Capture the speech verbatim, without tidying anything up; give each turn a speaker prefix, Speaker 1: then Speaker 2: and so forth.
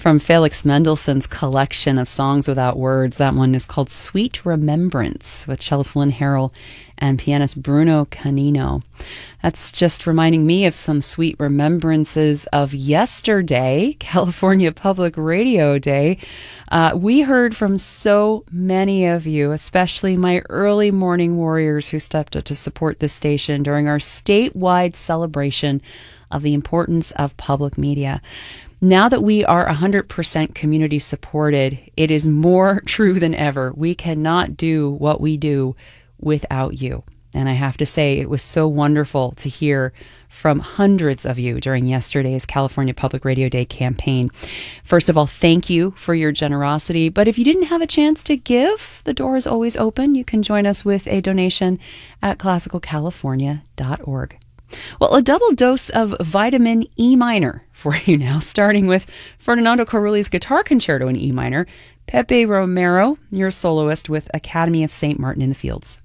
Speaker 1: from Felix Mendelssohn's collection of songs without words. That one is called Sweet Remembrance, with cellist Lynn Harrell and pianist Bruno Canino. That's just reminding me of some sweet remembrances of yesterday, California Public Radio Day. Uh, we heard from so many of you, especially my early morning warriors who stepped up to support this station during our statewide celebration of the importance of public media. Now that we are one hundred percent community supported, it is more true than ever. We cannot do what we do without you. And I have to say, it was so wonderful to hear from hundreds of you during yesterday's California Public Radio Day campaign. First of all, thank you for your generosity. But if you didn't have a chance to give, the door is always open. You can join us with a donation at classical california dot org. Well, a double dose of vitamin E minor for you now, starting with Fernando Carulli's Guitar Concerto in E minor, Pepe Romero, your soloist with Academy of Saint Martin in the Fields.